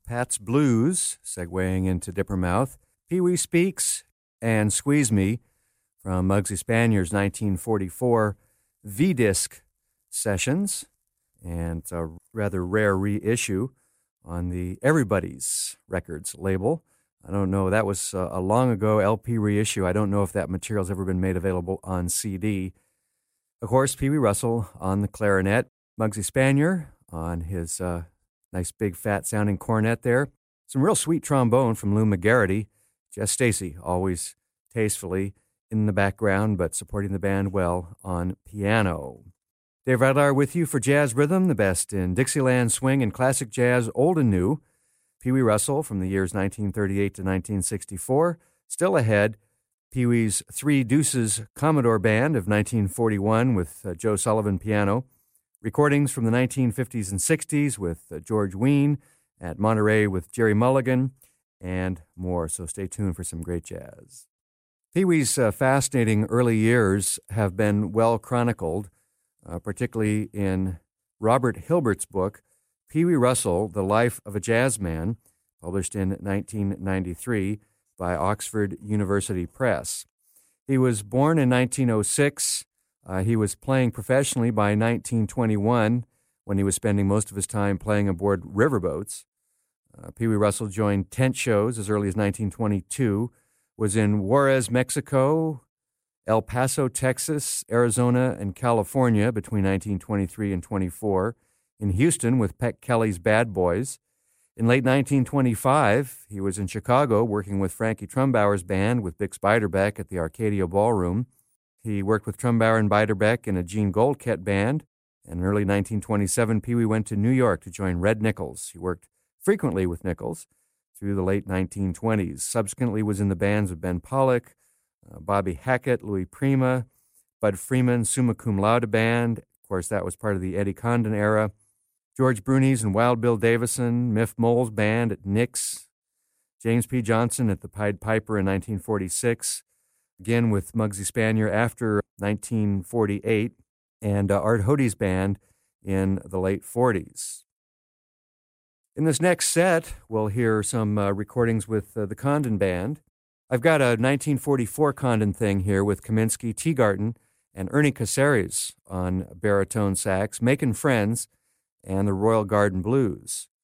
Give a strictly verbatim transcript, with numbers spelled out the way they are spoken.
Pat's Blues, segueing into Dippermouth, Pee Wee Speaks, and Squeeze Me from Muggsy Spaniard's nineteen forty-four V-Disc sessions, and a rather rare reissue on the Everybody's Records label. I don't know, that was a long ago L P reissue. I don't know if that material's ever been made available on C D. Of course, Pee Wee Russell on the clarinet, Muggsy Spaniard on his uh, nice big fat sounding cornet there. Some real sweet trombone from Lou McGarity. Jess Stacy, always tastefully in the background, but supporting the band well on piano. Dave Radlar with you for Jazz Rhythm, the best in Dixieland swing and classic jazz, old and new. Pee Wee Russell from the years nineteen thirty-eight to nineteen sixty-four. Still ahead, Pee Wee's Three Deuces Commodore Band of nineteen forty-one with uh, Joe Sullivan piano. Recordings from the nineteen fifties and sixties with uh, George Wein at Monterey with Jerry Mulligan, and more. So stay tuned for some great jazz. Pee Wee's uh, fascinating early years have been well chronicled, uh, particularly in Robert Hilbert's book, Pee Wee Russell, The Life of a Jazz Man, published in nineteen ninety-three by Oxford University Press. He was born in nineteen oh six. Uh, he was playing professionally by nineteen twenty-one, when he was spending most of his time playing aboard riverboats. Uh, Pee Wee Russell joined tent shows as early as nineteen twenty-two, was in Juarez, Mexico, El Paso, Texas, Arizona, and California between nineteen twenty-three and twenty-four, in Houston with Peck Kelly's Bad Boys. In late nineteen twenty-five, he was in Chicago working with Frankie Trumbauer's band with Bix Beiderbecke at the Arcadia Ballroom. He worked with Trumbauer and Beiderbecke in a Gene Goldkett band. And in early nineteen twenty-seven, Pee Wee went to New York to join Red Nichols. He worked frequently with Nichols through the late nineteen twenties. Subsequently was in the bands of Ben Pollock, uh, Bobby Hackett, Louis Prima, Bud Freeman, Summa Cum Laude Band. Of course, that was part of the Eddie Condon era. George Bruni's and Wild Bill Davison, Miff Mole's band at Nick's, James P. Johnson at the Pied Piper in nineteen forty-six, again with Muggsy Spaniard after nineteen forty-eight, and uh, Art Hode's band in the late forties. In this next set, we'll hear some uh, recordings with uh, the Condon Band. I've got a nineteen forty-four Condon thing here with Kaminsky, Teagarden, and Ernie Caceres on baritone sax, Making Friends, and the Royal Garden Blues.